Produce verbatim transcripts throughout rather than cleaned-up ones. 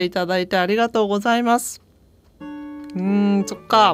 いただいてありがとうございます。うーん、そっか。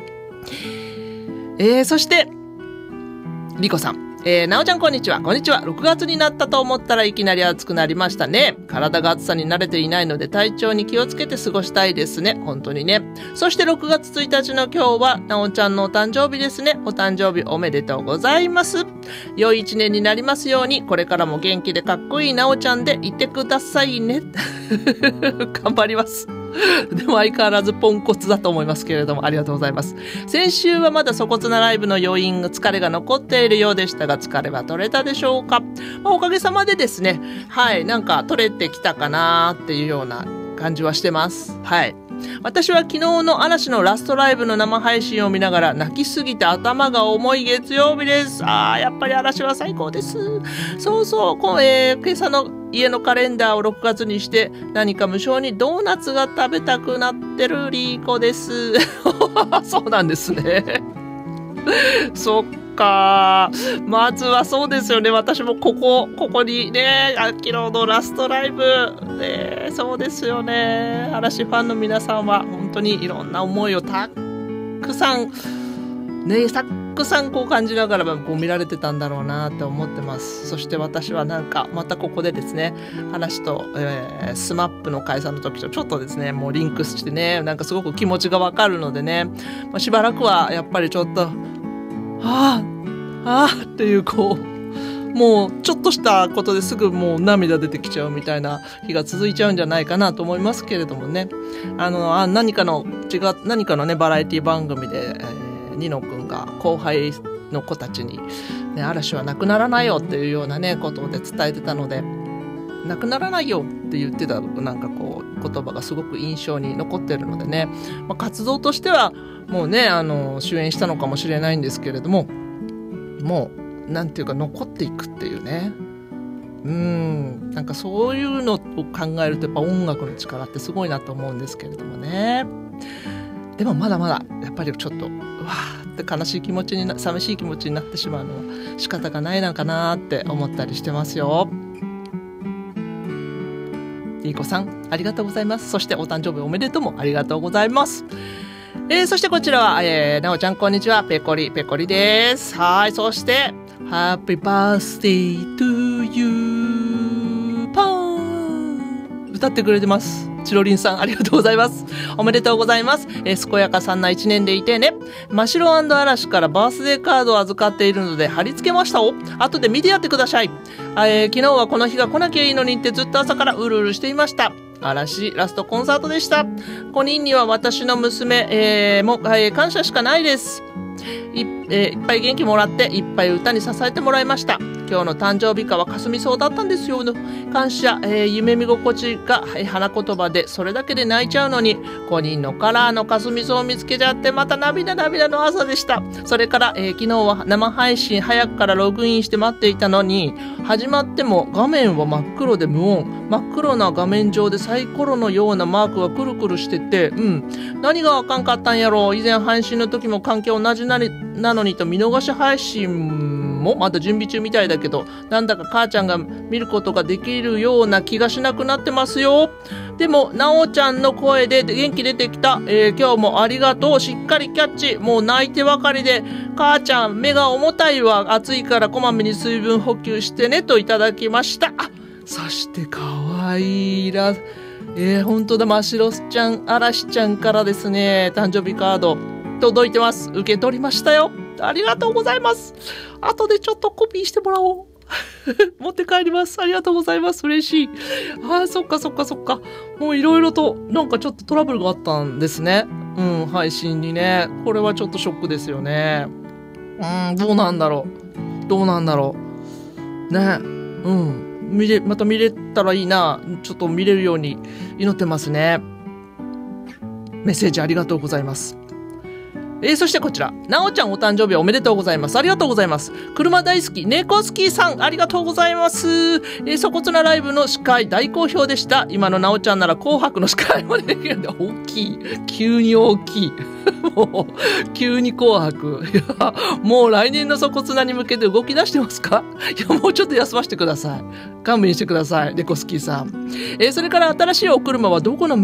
えー、そして、リコさん。えー、なおちゃんこんにちは。こんにちは。ろくがつになったと思ったらいきなり暑くなりましたね。体が暑さに慣れていないので体調に気をつけて過ごしたいですね。本当にね。そしてろくがつついたちの今日はなおちゃんのお誕生日ですね。お誕生日おめでとうございます。良い一年になりますように、これからも元気でかっこいいなおちゃんでいてくださいね。頑張ります。でも相変わらずポンコツだと思いますけれども、ありがとうございます。先週はまだ粗骨なライブの余韻、疲れが残っているようでしたが、疲れは取れたでしょうか。まあ、おかげさまでですね、はい、なんか取れてきたかなっていうような感じはしてます。はい。私は昨日の嵐のラストライブの生配信を見ながら泣きすぎて頭が重い月曜日です。ああ、やっぱり嵐は最高です。そうそう、こえー、今朝の家のカレンダーをろくがつにして何か無性にドーナツが食べたくなってるリーコです。そうなんですね。そっか。まずはそうですよね。私もここ、ここにね、昨日のラストライブ、ね、そうですよね。嵐ファンの皆さんは本当にいろんな思いをたくさん、ね、たくさんこう感じながらこう見られてたんだろうなって思ってます。そして私はなんかまたここでですね、話と、えー、スマップの解散の時とちょっとですね、もうリンクしてね、なんかすごく気持ちがわかるのでね、まあ、しばらくはやっぱりちょっと、ああ、ああっていうこう、もうちょっとしたことですぐもう涙出てきちゃうみたいな日が続いちゃうんじゃないかなと思いますけれどもね。あの、あ何かの違う、何かのね、バラエティ番組で、えー、ニノくんが後輩の子たちに、ね、嵐はなくならないよっていうようなね、ことで伝えてたので、なくならないよって言ってたなんかこう言葉がすごく印象に残ってるのでね、まあ、活動としてはもうね、あの終焉したのかもしれないんですけれども、もうなんていうか残っていくっていうね、うーん、なんかそういうのを考えるとやっぱ音楽の力ってすごいなと思うんですけれどもね。でもまだまだやっぱりちょっとうわーって悲しい気持ちにな寂しい気持ちになってしまうのは仕方がないのかなって思ったりしてますよ。リーコさんありがとうございます。そしてお誕生日おめでとうもありがとうございます。えー、そしてこちらは、えー、なおちゃんこんにちは、ペコリペコリです。はい、そしてハッピーバースデートゥーユーパーン歌ってくれてます。チロリンさんありがとうございます。おめでとうございます。えー、健やかさんな一年でいてね。真白&嵐からバースデーカードを預かっているので貼り付けましたお。後で見てやってください。えー、昨日はこの日が来なきゃいいのにってずっと朝からうるうるしていました。嵐ラストコンサートでした。ごにんには私の娘、えー、も、えー、感謝しかないです。い、えー、いっぱい元気もらっていっぱい歌に支えてもらいました。今日の誕生日会はかすみそうだったんですよ。感謝、えー、夢見心地が、えー、花言葉でそれだけで泣いちゃうのにごにんのカラーのかすみそうを見つけちゃってまた涙涙の朝でした。それから、えー、昨日は生配信早くからログインして待っていたのに始まっても画面は真っ黒で無音、真っ黒な画面上でサイコロのようなマークがくるくるしてて、うん何があかんかったんやろう。以前配信の時も関係同じなりなのにと見逃し配信もまだ準備中みたいだけど、なんだか母ちゃんが見ることができるような気がしなくなってますよ。でもなおちゃんの声で元気出てきた、えー、今日もありがとう。しっかりキャッチ。もう泣いてばかりで母ちゃん目が重たいわ。暑いからこまめに水分補給してねといただきました。あ、そしてかわいいらえー、本当だ、ましろちゃん、嵐ちゃんからですね、誕生日カード届いてます。受け取りましたよ。ありがとうございます。後でちょっとコピーしてもらおう。持って帰ります。ありがとうございます。嬉しい。ああ、そっかそっかそっか。もういろいろとなんかちょっとトラブルがあったんですね。うん、配信にね。これはちょっとショックですよね。うん、どうなんだろう。どうなんだろう。ね。うん。見れ、また見れたらいいな。ちょっと見れるように祈ってますね。メッセージありがとうございます。 えー、そしてこちら、なおちゃんお誕生日おめでとうございます。ありがとうございます。車大好き、猫好きさん、ありがとうございます。えー、粗骨なライブの司会大好評でした。今のなおちゃんなら紅白の司会もできるんで、大きい。急に大きい。もう、急に紅白。いや、もう来年の粗骨なに向けて動き出してますか？いや、もうちょっと休ませてください。勘弁してください、猫好きさん。えー、それから新しいお車はどこの